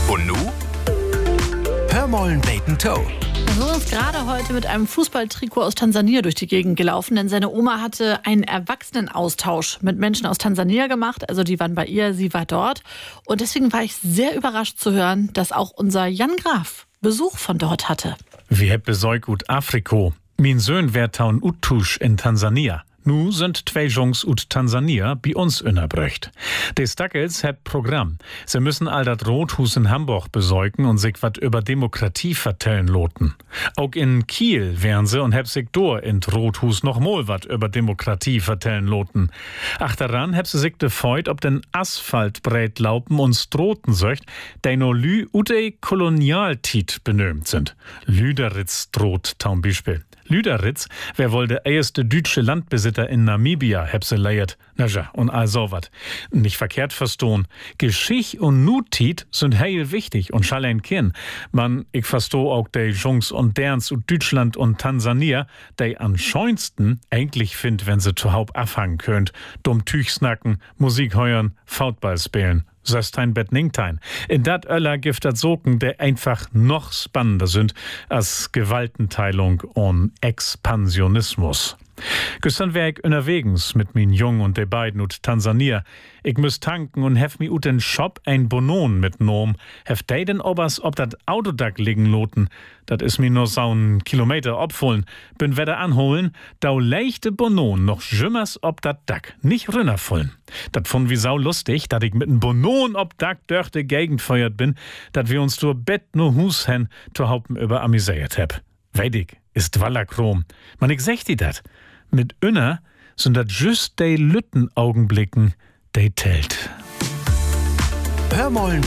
Und nu? Hör mollen Bacon Toe. Wir sind gerade heute mit einem Fußballtrikot aus Tansania durch die Gegend gelaufen, denn seine Oma hatte einen Erwachsenenaustausch mit Menschen aus Tansania gemacht. Also die waren bei ihr, sie war dort. Und deswegen war ich sehr überrascht zu hören, dass auch unser Jan Graf Besuch von dort hatte. Wir hebben besucht ut Afriko. Min Söhn wär taun Uttusch in Tansania. Nu sind zwei Jungs ut Tansania bei uns innerbröcht. Des Dackels heb Programm. Sie müssen all dat Rothus in Hamburg besäugen und sich wat über Demokratie vertellen loten. Auch in Kiel wären sie und heb sich dor in Rothus noch mal wat über Demokratie vertellen loten. Ach daran heb sie sich de Feut ob den Asphalt breit laupen und stroten söcht, de no lü ute Kolonialtit benömt sind. Lüderitz droht taum Beispiel. Lüderitz, wer wohl der erste deutsche Landbesitzer in Namibia hebse leiert. Na ja, und all so wat. Nicht verkehrt verstohn. Geschicht und Nutit sind heil wichtig und schall ein Kinn. Man, ich verstoh auch de Jungs und derns ut Deutschland und Tansania, de am schönsten eigentlich find, wenn sie zu Haupt abhangen könnt. Dumm Tüch snacken, Musik heuern, Fautball spielen. Söstein bet Ningtein. In dat Öller gibt dat Soken, der einfach noch spannender sind als Gewaltenteilung und Expansionismus. Gestern wär ich unterwegs mit min Jung und de beiden ut Tansania. Ich müß tanken und hef mi ut den Shop ein Bonon mitnom. Hef de den obers ob dat Autodack liegen loten. Dat is mi nur saun Kilometer obfohlen. Bin wedder anholen, dau leichte Bonon noch jümmers ob dat Dack. Nicht rünnervollen. Dat fand wie sau lustig, dat ich mit n Bonon ob Dack durch de Gegend feuert bin, dat wir uns dur Bett nur Hus hen zu Haupten über amüsiert heb. Weidig ist Wallerkrom. Man, ich sech die dat. Mit Inner sind dat just de Lüttenaugenblicken, de tellt. Hör mollen